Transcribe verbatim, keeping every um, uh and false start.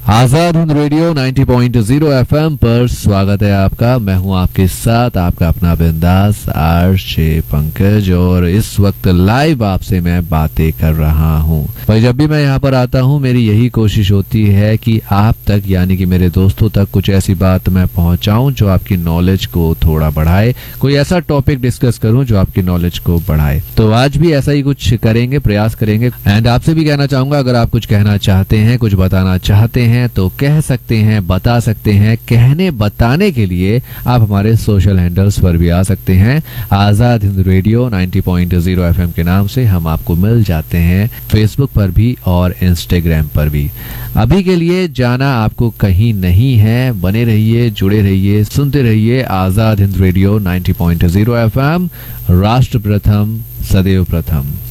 Azad Hind radio नब्बे point zero FM पर स्वागत है आपका। मैं हूं आपके साथ आपका अपना बिंदास आरजे पंकज, और इस वक्त लाइव आपसे मैं बातें कर रहा हूं। भाई जब भी मैं यहां पर आता हूं मेरी यही कोशिश होती है कि आप तक यानी कि मेरे दोस्तों तक कुछ ऐसी बात मैं पहुंचाऊं जो आपकी नॉलेज को थोड़ा बढ़ाए, कोई ऐसा टॉपिक डिस्कस करूं जो आपकी नॉलेज को बढ़ाए। तो आज भी ऐसा ही कुछ करेंगे, प्रयास करेंगे। एंड आपसे भी कहना चाहूंगा, अगर आप कुछ कहना चाहते हैं, कुछ बताना चाहते हैं तो कह सकते हैं, बता सकते हैं। कहने बताने के लिए आप हमारे सोशल हैंडल्स पर भी आ सकते हैं। आजाद हिंद रेडियो नब्बे पॉइंट ज़ीरो एफएम के नाम से हम आपको मिल जाते हैं, फेसबुक पर भी और इंस्टाग्राम पर भी। अभी के लिए जाना आपको कहीं नहीं है। बने रहिए, जुड़े रहिए, सुनते रहिए आजाद हिंद रेडियो नब्बे पॉइंट ज़ीरो एफएम। राष्ट्र प्रथम, सदैव प्रथम।